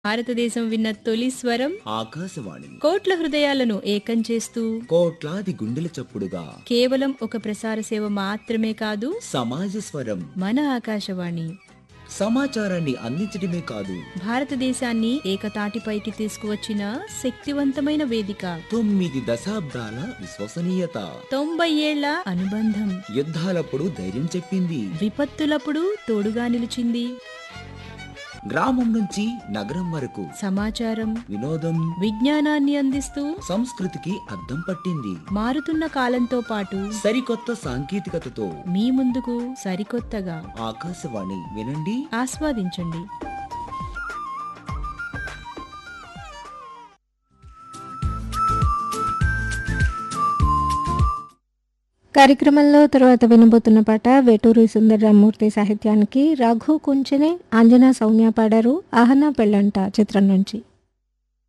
భారతదేశం విన్న తొలి స్వరం ఆకాశవాణి. కోట్ల హృదయాలను ఏకం చేస్తూ కోట్లాది గుండెల చప్పుడుగా కేవలం ఒక ప్రసార సేవ మాత్రమే కాదు, సమాజ స్వరం. మన ఆకాశవాణి సమాచారాన్ని అందించడమే కాదు, భారతదేశాన్ని ఏకతాటిపైకి తీసుకువచ్చిన శక్తివంతమైన వేదిక. 9 దశాబ్దాల విశ్వసనీయత. 90 ఏళ్ల అనుబంధం. యుద్ధాలప్పుడు ధైర్యం చెప్పింది, విపత్తులప్పుడు తోడుగా నిలిచింది. గ్రామం నుంచి నగరం వరకు సమాచారం, వినోదం, విజ్ఞానాన్ని అందిస్తూ సంస్కృతికి అద్దం పట్టింది. మారుతున్న కాలంతో పాటు సరికొత్త సాంకేతికతతో మీ ముందుకు సరికొత్తగా. ఆకాశవాణి వినండి, ఆస్వాదించండి. కార్యక్రమంలో తర్వాత వినబోతున్న పాట వేటూరి సుందరరామూర్తి సాహిత్యానికి రఘు కుంచెనే, అంజనా సౌమ్య పాడారు. ఆహనా పెళ్ళంట చిత్రం నుంచి.